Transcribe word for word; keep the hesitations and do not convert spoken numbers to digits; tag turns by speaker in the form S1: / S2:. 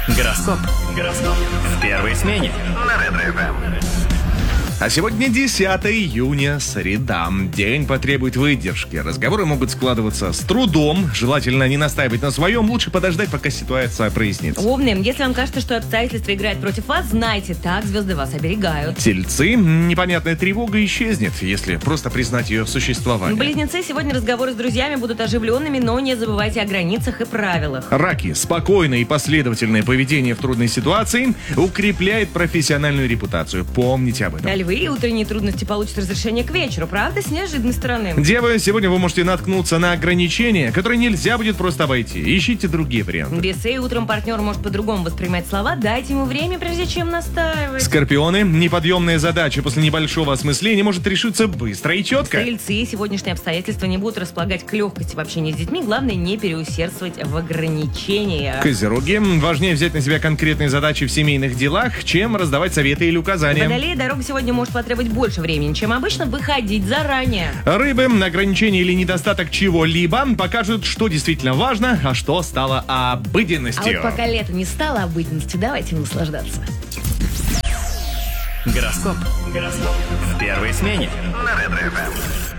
S1: Гороскоп. Гороскоп. В первой смене. На Ретро-ФМ.
S2: А сегодня десятое июня, среда. День потребует выдержки. Разговоры могут складываться с трудом. Желательно не настаивать на своем. Лучше подождать, пока ситуация прояснится.
S3: Умным, если вам кажется, что обстоятельства играют против вас, знайте, так звезды вас оберегают.
S2: Тельцы. Непонятная тревога исчезнет, если просто признать ее существование.
S3: Близнецы, сегодня разговоры с друзьями будут оживленными, но не забывайте о границах и правилах.
S2: Раки. Спокойное и последовательное поведение в трудной ситуации укрепляет профессиональную репутацию. Помните об этом.
S3: Львы, утренние трудности получат разрешение к вечеру, правда, с неожиданной стороны.
S2: Девы, сегодня вы можете наткнуться на ограничения, которые нельзя будет просто обойти. Ищите другие варианты.
S3: Весы, утром партнер может по-другому воспринимать слова, дайте ему время, прежде чем настаивать.
S2: Скорпионы, неподъемная задача после небольшого осмысления может решиться быстро и четко.
S3: Стрельцы, сегодняшние обстоятельства не будут располагать к легкости в общении с детьми, главное не переусердствовать в ограничениях.
S2: Козероги, важнее взять на себя конкретные задачи в семейных делах, чем раздавать советы или указания.
S3: Водолеи, дорога сегодня может потребовать больше времени, чем обычно, выходить заранее.
S2: Рыбы, ограничение или недостаток чего-либо покажут, что действительно важно, а что стало обыденностью.
S3: А вот пока лето не стало обыденностью, давайте наслаждаться.
S1: Гороскоп. Гороскоп. В первой смене. На Ретро-ФМ.